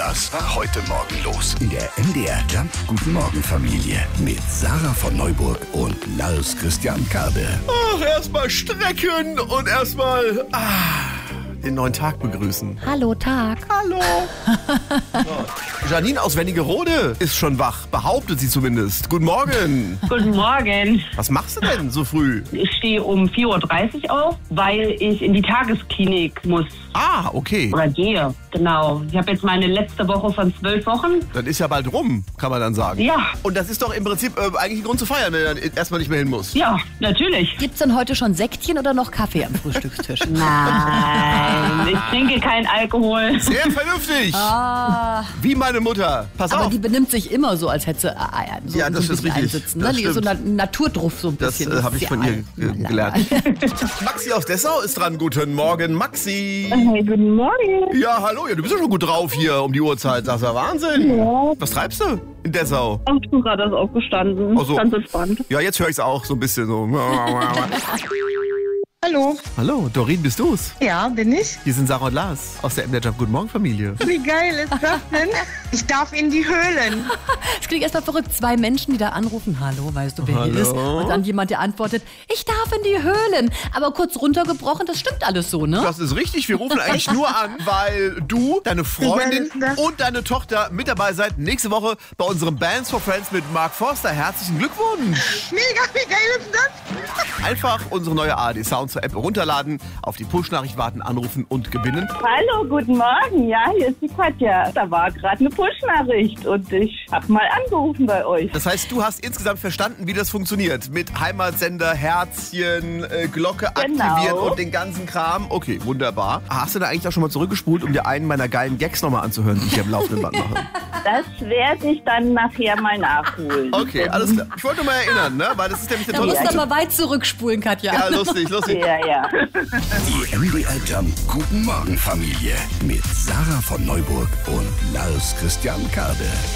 Das war heute Morgen los in der MDR Jump Guten Morgen Familie mit Sarah von Neuburg und Lars Christian Kade. Ach, erstmal strecken und erstmal den neuen Tag begrüßen. Hallo, Tag. Hallo. So. Janine aus Wernigerode ist schon wach, behauptet sie zumindest. Guten Morgen. Guten Morgen. Was machst du denn so früh? Ich stehe um 4.30 Uhr auf, weil ich in die Tagesklinik muss. Ah, okay. Oder gehe, genau. Ich habe jetzt meine letzte Woche von 12 Wochen. Dann ist ja bald rum, kann man dann sagen. Ja. Und das ist doch im Prinzip eigentlich ein Grund zu feiern, wenn du dann erstmal nicht mehr hin musst. Ja, natürlich. Gibt's denn heute schon Säckchen oder noch Kaffee am Frühstückstisch? Nein, ich trinke keinen Alkohol. Sehr vernünftig. Wie meine Mutter. Pass Aber auf. die benimmt sich immer so, als hätte sie so Ja, ein das bisschen ist richtig. einsitzen. Das Ne? Die ist so stimmt. ein Naturdruff so ein Das bisschen. habe ich von ihr gelernt. Maxi aus Dessau ist dran. Guten Morgen, Maxi. Hey, guten Morgen. Ja, hallo. Ja, du bist ja schon gut drauf hier um die Uhrzeit. Das ist ja Wahnsinn. Ja. Was treibst du in Dessau? Ich bin gerade erst aufgestanden. Ach so. Ganz entspannt. Ja, jetzt höre ich es auch so ein bisschen so. Hallo. Hallo, Doreen, bist du's? Ja, bin ich. Hier sind Sarah und Lars aus der MDR Jump Guten Morgen Familie. Wie geil ist das denn? Ich darf in die Höhlen. Es klingt erstmal verrückt. Zwei Menschen, die da anrufen. Hallo, weißt du, wer hier ist? Und dann jemand, der antwortet, ich darf in die Höhlen. Aber kurz runtergebrochen, das stimmt alles so, ne? Das ist richtig. Wir rufen eigentlich nur an, weil du, deine Freundin Wie geil ist das? und deine Tochter mit dabei seid nächste Woche bei unserem Bands for Friends mit Mark Forster. Herzlichen Glückwunsch. Mega, wie geil ist das? Einfach unsere neue ARD Sounds App runterladen, auf die Push-Nachricht warten, anrufen und gewinnen. Hallo, guten Morgen. Ja, hier ist die Katja. Da war gerade eine Push-Nachricht und ich habe mal angerufen bei euch. Das heißt, du hast insgesamt verstanden, wie das funktioniert. Mit Heimatsender, Herzchen, Glocke Genau. aktivieren und den ganzen Kram. Okay, wunderbar. Hast du da eigentlich auch schon mal zurückgespult, um dir einen meiner geilen Gags nochmal anzuhören, die ich hier im laufenden Band mache? Das werde ich dann nachher mal nachholen. Okay, alles klar. Ich wollte nur mal erinnern, ne? Weil das ist nämlich eine Da tolle musst du aber weit zurückspulen, Katja. Ja, lustig. Ja. Die MDR Jump Guten Morgen Familie mit Sarah von Neuburg und Lars Christian Kade.